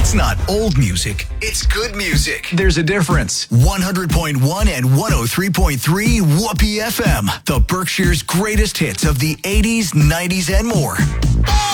It's not old music, it's good music. There's a difference. 100.1 and 103.3 Whoopee FM, the Berkshire's greatest hits of the 80s, 90s, and more.